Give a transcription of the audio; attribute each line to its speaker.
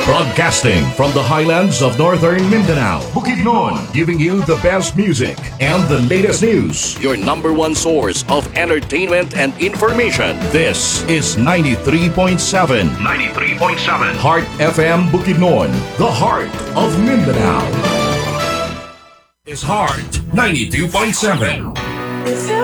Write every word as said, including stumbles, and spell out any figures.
Speaker 1: Broadcasting from the highlands of northern Mindanao, Bukidnon, giving you the best music and the latest news. Your number one source of entertainment and information. This is ninety-three point seven. ninety-three point seven. Heart F M Bukidnon, the heart of Mindanao. Is Heart ninety-two point seven.
Speaker 2: If you